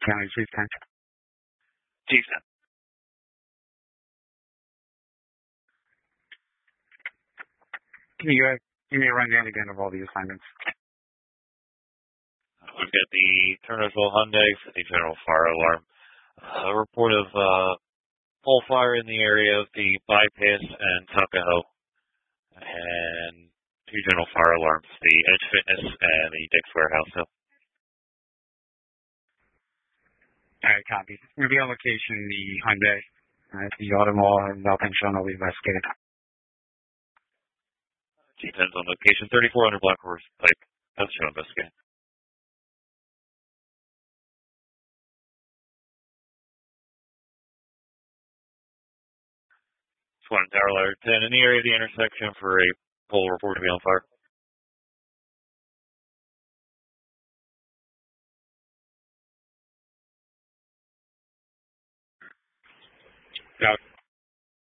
County Chief 10. Chief 10. Can you give me a rundown again of all the assignments? We've got the Turnersville Hyundai for the general fire alarm. A report of pole fire in the area of the bypass and Tuckahoe. And 2 general fire alarms, the Edge Fitness and the Dick's Warehouse. So. All right, copy. Reveal location, the Hyundai. The auto mall and malfunction will be investigated. Depends on location. 3400 Black Horse Pike. That's show investigating. Swan Tower Ladder 10 in the area of the intersection for a pole report to be on fire. Got it.